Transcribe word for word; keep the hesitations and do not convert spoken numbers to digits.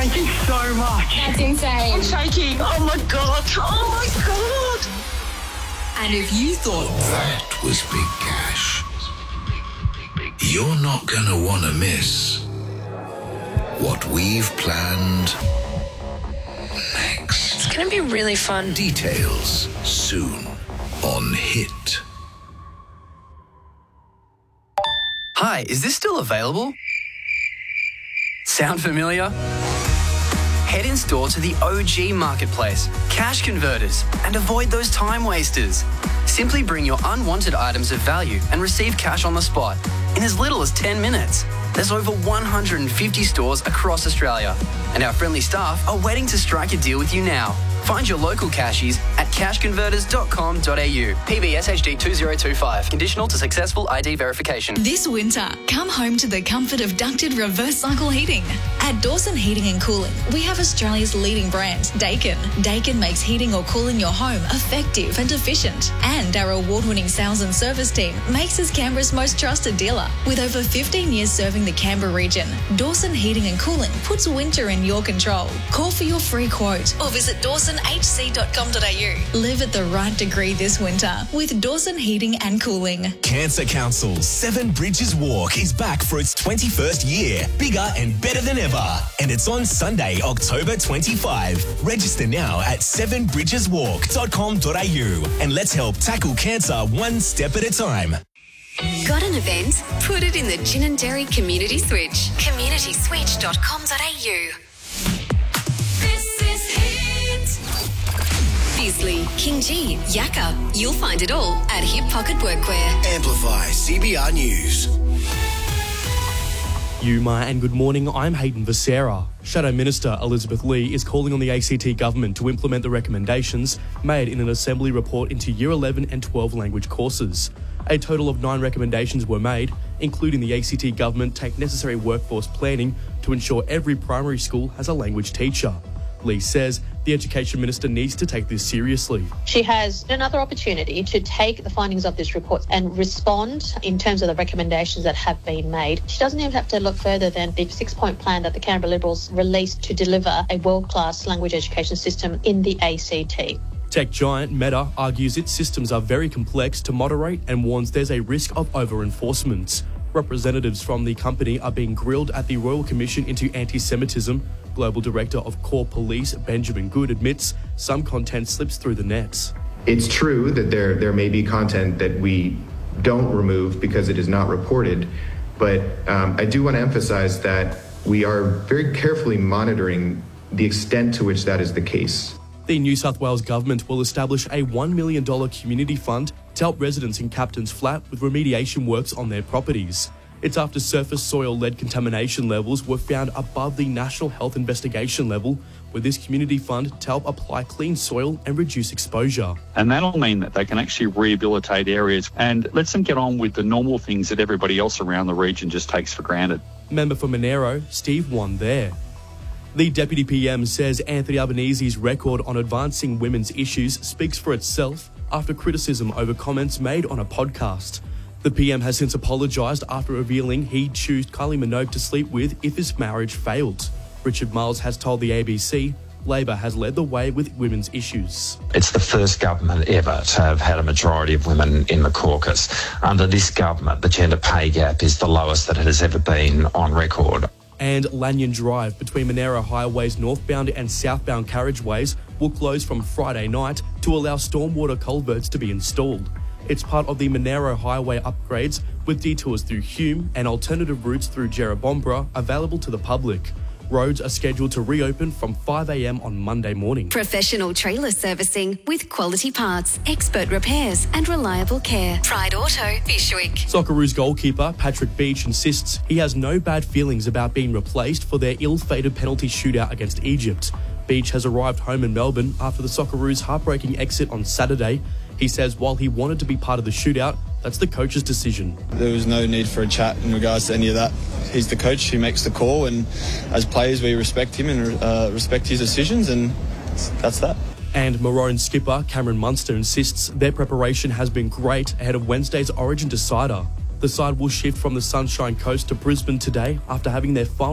Thank you so much. That's insane. I'm shaking. Oh my God. Oh my God. And if you thought that was big cash, you're not going to want to miss what we've planned next. It's going to be really fun. Details soon on Hit. Hi, is this still available? Sound familiar? Head in store to the O G Marketplace, Cash Converters, and avoid those time wasters. Simply bring your unwanted items of value and receive cash on the spot in as little as ten minutes. There's over one hundred fifty stores across Australia, and our friendly staff are waiting to strike a deal with you now. Find your local cashies at cash converters dot com dot a u. P B S H D two zero two five. Conditional to successful I D verification. This winter, come home to the comfort of ducted reverse cycle heating. At Dawson Heating and Cooling, we have Australia's leading brand, Daikin. Daikin makes heating or cooling your home effective and efficient. And our award-winning sales and service team makes us Canberra's most trusted dealer. With over fifteen years serving the Canberra region, Dawson Heating and Cooling puts winter in your control. Call for your free quote or visit dawson h c dot com dot a u. Live at the right degree this winter with Dawson Heating and Cooling. Cancer Council's Seven Bridges Walk is back for its twenty-first year, bigger and better than ever. And it's on Sunday, October twenty-fifth. Register now at seven bridges walk dot com dot a u and let's help tackle cancer one step at a time. Got an event? Put it in the Gin and Dairy Community Switch. community switch dot com dot a u. This is Hit. Bisley, King G, Yakka. You'll find it all at Hip Pocket Workwear. Amplify C B R News. Yuma and good morning, I'm Hayden Becerra. Shadow Minister Elizabeth Lee is calling on the A C T government to implement the recommendations made in an Assembly report into Year eleven and twelve language courses. A total of nine recommendations were made, including the A C T government take necessary workforce planning to ensure every primary school has a language teacher. Lee says the Education Minister needs to take this seriously. She has another opportunity to take the findings of this report and respond in terms of the recommendations that have been made. She doesn't even have to look further than the six-point plan that the Canberra Liberals released to deliver a world-class language education system in the A C T. Tech giant Meta argues its systems are very complex to moderate and warns there's a risk of over-enforcement. Representatives from the company are being grilled at the Royal Commission into Anti-Semitism. Global Director of Core Police, Benjamin Good, admits some content slips through the nets. It's true that there, there may be content that we don't remove because it is not reported, but um, I do want to emphasize that we are very carefully monitoring the extent to which that is the case. The New South Wales Government will establish a one million dollars community fund to help residents in Captain's Flat with remediation works on their properties. It's after surface soil lead contamination levels were found above the National Health Investigation level, with this community fund to help apply clean soil and reduce exposure. And that'll mean that they can actually rehabilitate areas and lets them get on with the normal things that everybody else around the region just takes for granted. Member for Monero, Steve Wan there. The Deputy P M says Anthony Albanese's record on advancing women's issues speaks for itself after criticism over comments made on a podcast. The P M has since apologised after revealing he'd choose Kylie Minogue to sleep with if his marriage failed. Richard Miles has told the A B C Labor has led the way with women's issues. It's the first government ever to have had a majority of women in the caucus. Under this government, the gender pay gap is the lowest that it has ever been on record. And Lanyon Drive between Monero Highway's northbound and southbound carriageways will close from Friday night to allow stormwater culverts to be installed. It's part of the Monero Highway upgrades with detours through Hume and alternative routes through Jerrabombra available to the public. Roads are scheduled to reopen from five a m on Monday morning. Professional trailer servicing with quality parts, expert repairs and reliable care. Pride Auto, Fishwick. Socceroos goalkeeper Patrick Beach insists he has no bad feelings about being replaced for their ill-fated penalty shootout against Egypt. Beach has arrived home in Melbourne after the Socceroos' heartbreaking exit on Saturday. He says while he wanted to be part of the shootout, that's the coach's decision. There was no need for a chat in regards to any of that. He's the coach, he makes the call, and as players we respect him and uh, respect his decisions, and that's that. And Maroon skipper Cameron Munster insists their preparation has been great ahead of Wednesday's Origin decider. The side will shift from the Sunshine Coast to Brisbane today after having their final